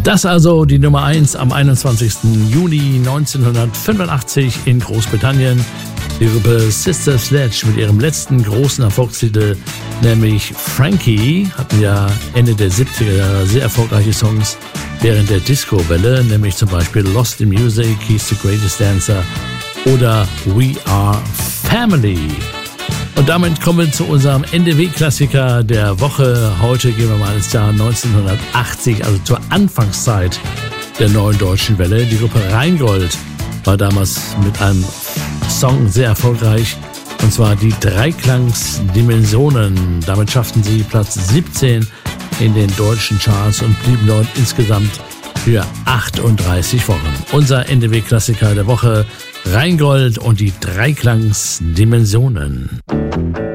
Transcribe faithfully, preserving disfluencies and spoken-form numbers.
Das also die Nummer eins am einundzwanzigsten Juni neunzehnhundertfünfundachtzig in Großbritannien. Die Gruppe Sister Sledge mit ihrem letzten großen Erfolgstitel, nämlich Frankie, hatten ja Ende der siebziger Jahre sehr erfolgreiche Songs während der Disco-Welle, nämlich zum Beispiel Lost in Music, He's the Greatest Dancer oder We Are Family. Und damit kommen wir zu unserem N D W-Klassiker der Woche. Heute gehen wir mal ins Jahr neunzehnhundertachtzig, also zur Anfangszeit der neuen deutschen Welle. Die Gruppe Rheingold war damals mit einem Song sehr erfolgreich, und zwar die Dreiklangsdimensionen. Damit schafften sie Platz siebzehn in den deutschen Charts und blieben dort insgesamt für achtunddreißig Wochen. Unser N D W-Klassiker der Woche, Rheingold und die Dreiklangsdimensionen.